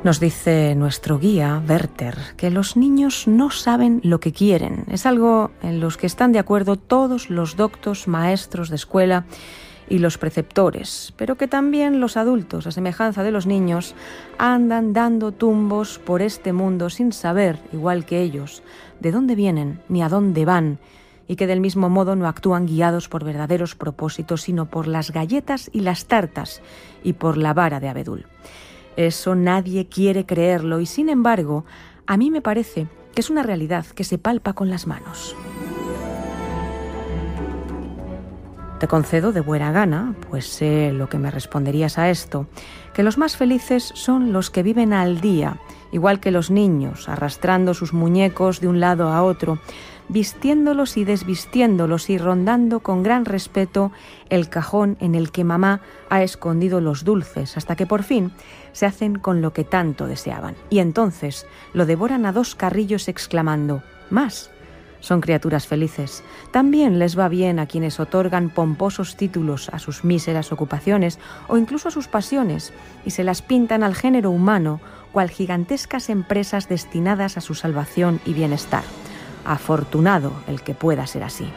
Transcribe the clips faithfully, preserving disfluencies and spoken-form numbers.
Nos dice nuestro guía, Werther, que los niños no saben lo que quieren. Es algo en los que están de acuerdo todos los doctos, maestros de escuela y los preceptores, pero que también los adultos, a semejanza de los niños, andan dando tumbos por este mundo sin saber, igual que ellos, de dónde vienen ni a dónde van, y que del mismo modo no actúan guiados por verdaderos propósitos, sino por las galletas y las tartas y por la vara de abedul. Eso nadie quiere creerlo y, sin embargo, a mí me parece que es una realidad que se palpa con las manos. Te concedo de buena gana, pues sé lo que me responderías a esto, que los más felices son los que viven al día, igual que los niños, arrastrando sus muñecos de un lado a otro, vistiéndolos y desvistiéndolos y rondando con gran respeto el cajón en el que mamá ha escondido los dulces, hasta que por fin se hacen con lo que tanto deseaban. Y entonces lo devoran a dos carrillos exclamando: ¡más! Son criaturas felices. También les va bien a quienes otorgan pomposos títulos a sus míseras ocupaciones o incluso a sus pasiones y se las pintan al género humano cual gigantescas empresas destinadas a su salvación y bienestar. Afortunado el que pueda ser así.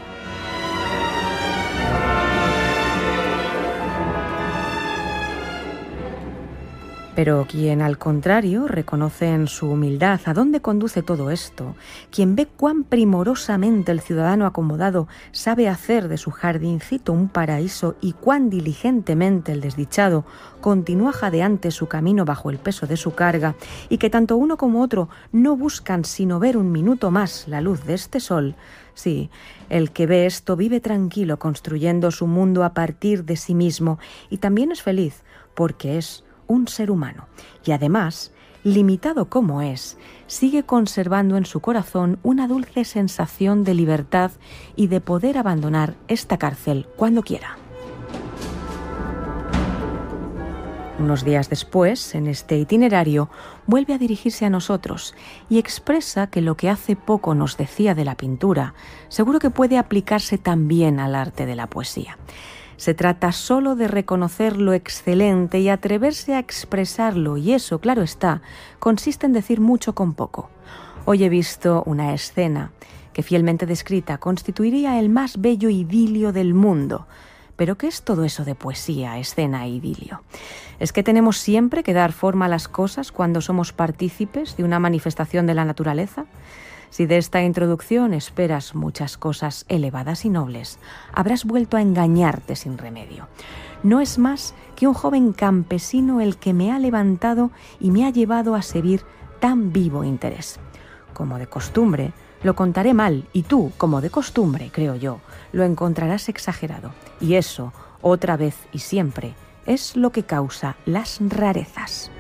Pero quien, al contrario, reconoce en su humildad a dónde conduce todo esto, quien ve cuán primorosamente el ciudadano acomodado sabe hacer de su jardincito un paraíso y cuán diligentemente el desdichado continúa jadeante su camino bajo el peso de su carga, y que tanto uno como otro no buscan sino ver un minuto más la luz de este sol, sí, el que ve esto vive tranquilo construyendo su mundo a partir de sí mismo y también es feliz porque es un ser humano y además, limitado como es, sigue conservando en su corazón una dulce sensación de libertad y de poder abandonar esta cárcel cuando quiera. Unos días después, en este itinerario, vuelve a dirigirse a nosotros y expresa que lo que hace poco nos decía de la pintura, seguro que puede aplicarse también al arte de la poesía. Se trata solo de reconocer lo excelente y atreverse a expresarlo, y eso, claro está, consiste en decir mucho con poco. Hoy he visto una escena que, fielmente descrita, constituiría el más bello idilio del mundo. ¿Pero qué es todo eso de poesía, escena e idilio? ¿Es que tenemos siempre que dar forma a las cosas cuando somos partícipes de una manifestación de la naturaleza? Si de esta introducción esperas muchas cosas elevadas y nobles, habrás vuelto a engañarte sin remedio. No es más que un joven campesino el que me ha levantado y me ha llevado a seguir tan vivo interés. Como de costumbre, lo contaré mal y tú, como de costumbre, creo yo, lo encontrarás exagerado. Y eso, otra vez y siempre, es lo que causa las rarezas.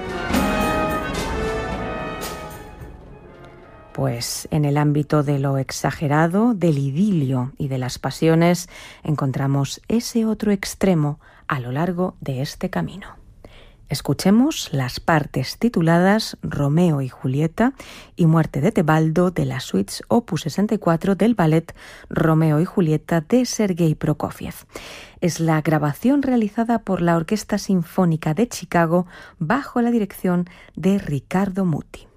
Pues en el ámbito de lo exagerado, del idilio y de las pasiones, encontramos ese otro extremo a lo largo de este camino. Escuchemos las partes tituladas Romeo y Julieta y Muerte de Tebaldo de las suites opus sesenta y cuatro del ballet Romeo y Julieta de Sergei Prokofiev. Es la grabación realizada por la Orquesta Sinfónica de Chicago bajo la dirección de Riccardo Muti.